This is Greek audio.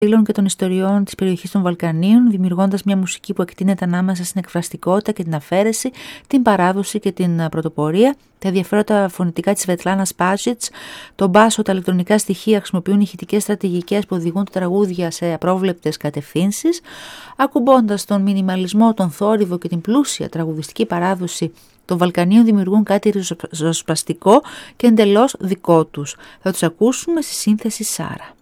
στήλων και των ιστοριών της περιοχής των Βαλκανίων, δημιουργώντας μια μουσική που εκτείνεται ανάμεσα στην εκφραστικότητα και την αφαίρεση, την παράδοση και την πρωτοπορία. Τα ενδιαφέροντα φωνητικά της Σβετλάνα Σπάσιτς, τον μπάσο, τα ηλεκτρονικά στοιχεία χρησιμοποιούν ηχητικές στρατηγικές που οδηγούν τα τραγούδια σε απρόβλεπτες κατευθύνσεις, ακουμπώντας τον μινιμαλισμό, τον θόρυβο και την πλούσια τραγουδιστική παράδοση των Βαλκανίων, δημιουργούν κάτι ριζοσπαστικό και εντελώς δικό τους. Θα τους ακούσουμε στη σύνθεση Σάρα.